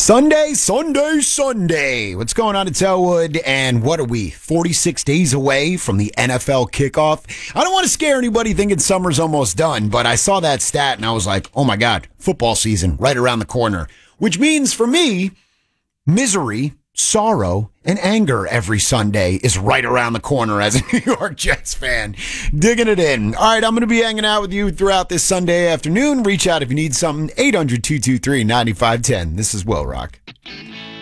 Sunday, Sunday, Sunday. What's going on at Elwood? And what are we, 46 days away from the NFL kickoff? I don't want to scare anybody thinking summer's almost done, but I saw that stat and I was like, oh my God, football season right around the corner. Which means for me, misery, sorrow, and anger every Sunday is right around the corner as a New York Jets fan. Digging it in. All right, I'm going to be hanging out with you throughout this Sunday afternoon. Reach out if you need something. 800-223-9510. This is Will Rock.